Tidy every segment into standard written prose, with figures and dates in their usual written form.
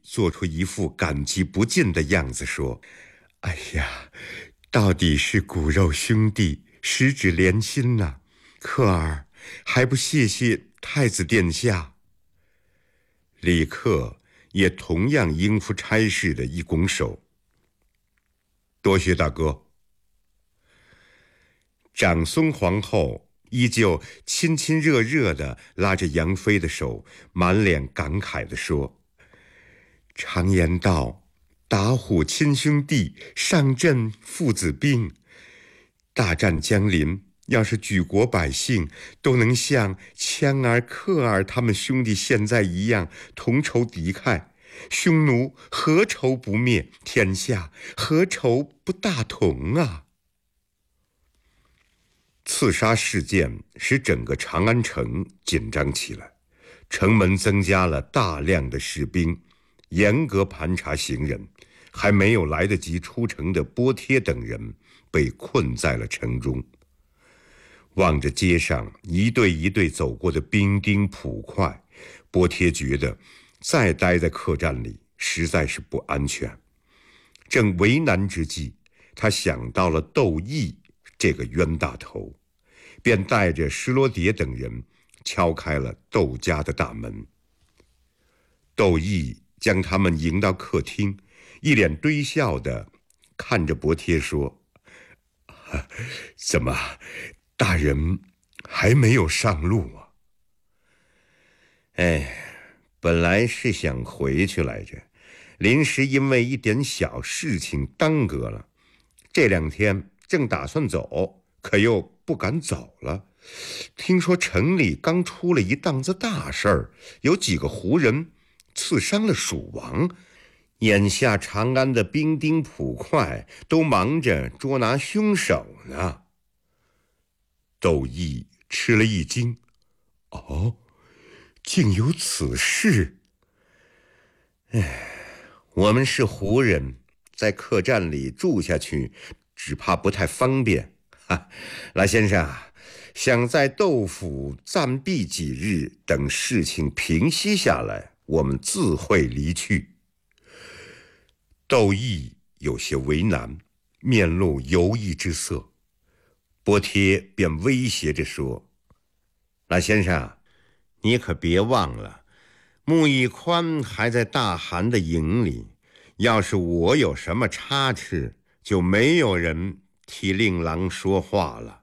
做出一副感激不尽的样子说：“哎呀，到底是骨肉兄弟，十指连心呐！克儿还不谢谢太子殿下。”李克也同样应付差事的一拱手：“多谢大哥。”长孙皇后依旧亲亲热热地拉着杨妃的手，满脸感慨地说：“常言道，打虎亲兄弟，上阵父子兵。大战将临，要是举国百姓都能像谦儿、克儿他们兄弟现在一样同仇敌忾，匈奴何愁不灭？天下何愁不大同啊！”刺杀事件使整个长安城紧张起来，城门增加了大量的士兵，严格盘查行人。还没有来得及出城的波贴等人被困在了城中。望着街上一队一队走过的兵丁捕快，波贴觉得再待在客栈里实在是不安全。正为难之际，他想到了窦毅这个冤大头，便带着施罗迭等人敲开了窦家的大门。窦毅将他们迎到客厅，一脸堆笑地看着伯贴说：“怎么，大人还没有上路啊？”“本来是想回去来着，临时因为一点小事情耽搁了。这2天正打算走，可又不敢走了。听说城里刚出了一档子大事儿，有几个胡人刺伤了蜀王。眼下长安的兵丁捕快都忙着捉拿凶手呢。”窦毅吃了一惊：“哦，竟有此事！我们是胡人，在客栈里住下去，只怕不太方便。来先生，想在窦府暂避几日，等事情平息下来，我们自会离去。”窦毅有些为难，面露犹豫之色。波贴便威胁着说：“那先生，你可别忘了，穆易宽还在大汗的营里，要是我有什么差池，就没有人替令郎说话了。”“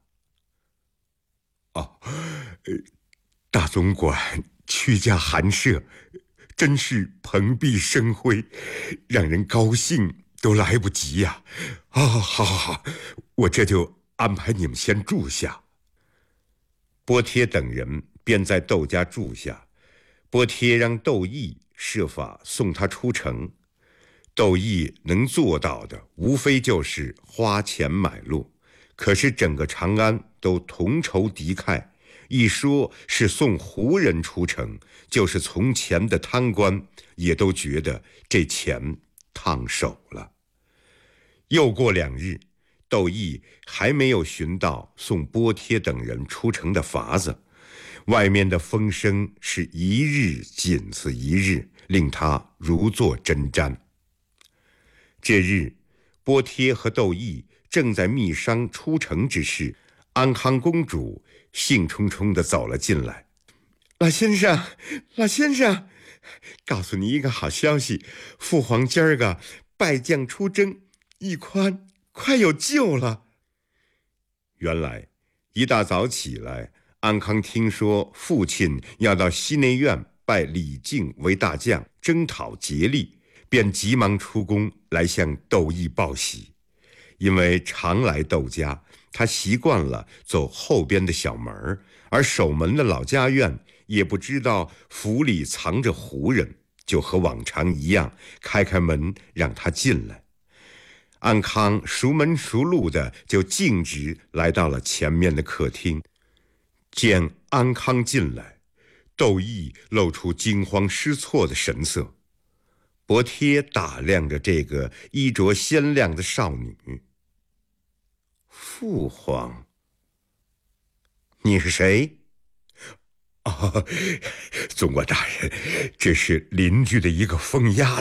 大总管屈驾寒舍，真是蓬荜生辉，让人高兴都来不及呀！好，我这就安排你们先住下。”波贴等人便在窦家住下。波贴让窦毅设法送他出城。窦毅能做到的，无非就是花钱买路。可是整个长安都同仇敌忾，一说是送胡人出城，就是从前的贪官也都觉得这钱烫手了。又过2日，窦毅还没有寻到送波贴等人出城的法子，外面的风声是一日紧似一日，令他如坐针毡。这日，波贴和窦毅正在密商出城之事，安康公主兴冲冲地走了进来。“老先生，告诉你一个好消息，父皇今儿个败将出征，易宽快有救了。”原来一大早起来，安康听说父亲要到西内院拜李靖为大将，征讨竭力，便急忙出宫来向窦毅报喜。因为常来窦家，他习惯了走后边的小门，而守门的老家院也不知道府里藏着胡人，就和往常一样开门让他进来。安康熟门熟路的就径直来到了前面的客厅。见安康进来，窦毅露出惊慌失措的神色。伯贴打量着这个衣着鲜亮的少女：“父皇，你是谁？”“总管大人，这是邻居的一个疯丫